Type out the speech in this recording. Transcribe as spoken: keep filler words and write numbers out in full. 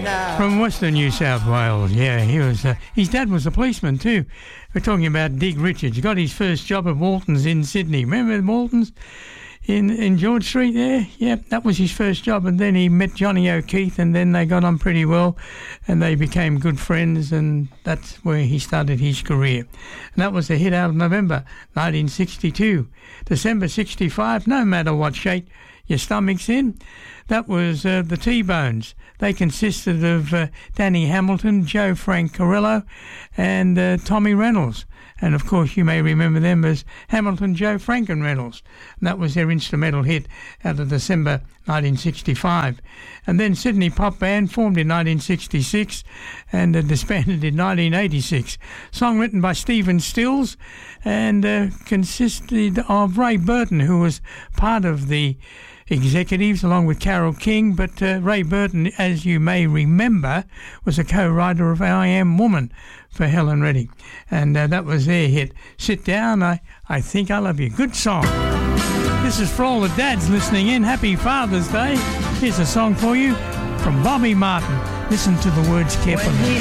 now. From Western New South Wales, yeah, he was. Uh, his dad was a policeman too. We're talking about Dig Richards. He got his first job at Waltons in Sydney. Remember the Waltons in in George Street there? Yeah, that was his first job. And then he met Johnny O'Keefe, and then they got on pretty well, and they became good friends, and that's where he started his career. And that was a hit out of November nineteen sixty-two. December sixty-five, no matter what shape your stomach's in. That was uh, the T-Bones. They consisted of uh, Danny Hamilton, Joe Francarello, and uh, Tommy Reynolds. And, of course, you may remember them as Hamilton, Joe, Frank and Reynolds. And that was their instrumental hit out of December nineteen sixty-five. And then Sydney Pop Band, formed in nineteen sixty-six and uh, disbanded in nineteen eighty-six. Song written by Stephen Stills and uh, consisted of Ray Burton, who was part of the executives along with Carole King, but uh, Ray Burton, as you may remember, was a co-writer of I Am Woman for Helen Reddy, and uh, that was their hit. Sit Down, I, I Think I Love You. Good song. This is for all the dads listening in. Happy Father's Day. Here's a song for you from Bobby Martin. Listen to the words carefully.